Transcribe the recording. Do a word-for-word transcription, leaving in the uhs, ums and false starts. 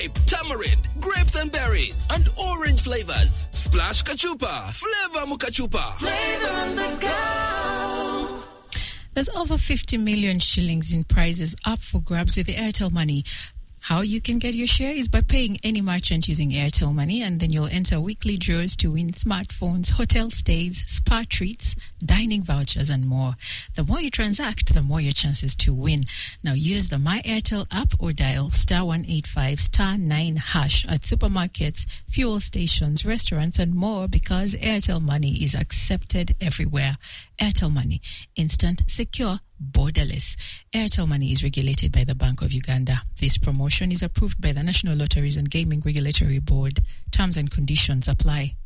ripe tamarind, grapes and berries, and orange flavors. Splash Kachupa, flavor Mukachupa. Flavor on the go. There's over fifty million shillings in prizes up for grabs with the Airtel Money. How you can get your share is by paying any merchant using Airtel Money, and then you'll enter weekly draws to win smartphones, hotel stays, spa treats, dining vouchers, and more. The more you transact, the more your chances to win. Now use the My Airtel app or dial star one eight five star nine hash at supermarkets, fuel stations, restaurants, and more, because Airtel Money is accepted everywhere. Airtel Money, instant, secure, borderless. Airtel Money is regulated by the Bank of Uganda. This promotion is approved by the National Lotteries and Gaming Regulatory Board. Terms and conditions apply.